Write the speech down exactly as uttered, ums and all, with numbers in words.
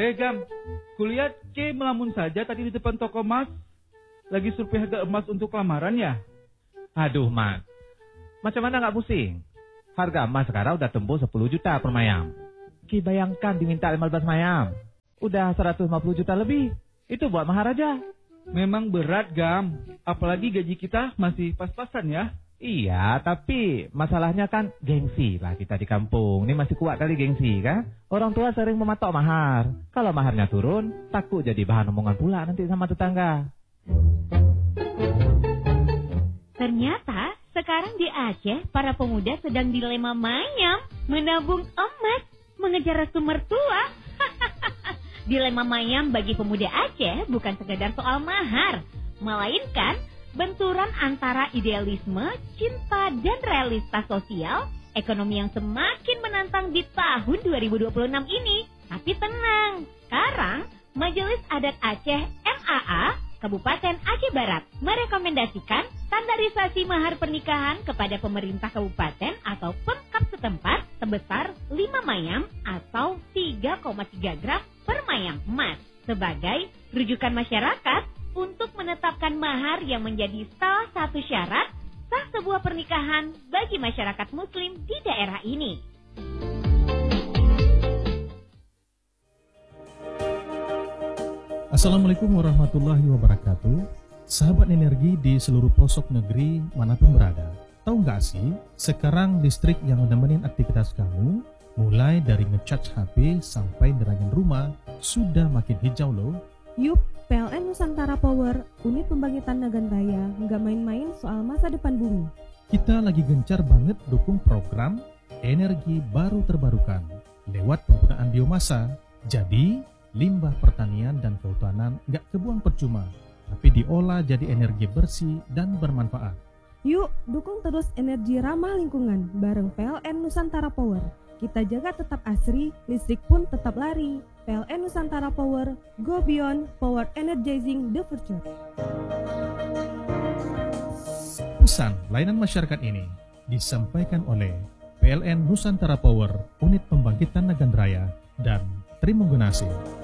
Eh Gam, kulihat C melamun saja tadi di depan toko emas. Lagi survei harga emas untuk lamaran ya? Aduh Mas, macam mana nggak pusing? Harga emas sekarang udah tembus sepuluh juta per mayam. Ki bayangkan diminta lima belas mayam. Udah seratus lima puluh juta lebih. Itu buat Maharaja. Memang berat Gam, apalagi gaji kita masih pas-pasan ya. Iya, tapi masalahnya kan gengsi lah kita di kampung. Ini masih kuat kali gengsi kan? Orang tua sering mematok mahar. Kalau maharnya turun, takut jadi bahan omongan pula nanti sama tetangga. Ternyata sekarang di Aceh para pemuda sedang dilema mayam, menabung emas, mengejar restu mertua. Dilema mayam bagi pemuda Aceh bukan sekedar soal mahar, melainkan benturan antara idealisme, cinta, dan realitas sosial, ekonomi yang semakin menantang di tahun dua ribu dua puluh enam ini. Tapi tenang, sekarang Majelis Adat Aceh M A A Kabupaten Aceh Barat merekomendasikan standarisasi mahar pernikahan kepada pemerintah kabupaten atau Pemkab setempat sebesar lima mayam atau tiga koma tiga gram per mayam emas sebagai rujukan masyarakat untuk menetapkan mahar yang menjadi salah satu syarat sah sebuah pernikahan bagi masyarakat muslim di daerah ini. Assalamualaikum warahmatullahi wabarakatuh. Sahabat energi di seluruh pelosok negeri manapun berada. Tahu nggak sih, sekarang listrik yang menemenin aktivitas kamu, mulai dari ngecharge H P sampai nerangin rumah, sudah makin hijau loh. Yup, P L N Nusantara Power, unit pembangkitan Nagan Raya, nggak main-main soal masa depan bumi. Kita lagi gencar banget dukung program energi baru terbarukan lewat penggunaan biomasa. Jadi, limbah pertanian dan kehutanan nggak kebuang percuma, tapi diolah jadi energi bersih dan bermanfaat. Yuk, dukung terus energi ramah lingkungan bareng P L N Nusantara Power. Kita jaga tetap asri, listrik pun tetap lari. P L N Nusantara Power, go beyond, power energizing the future. Pesan layanan masyarakat ini disampaikan oleh P L N Nusantara Power, unit pembangkitan Nagan Raya dan Trimunggunasi.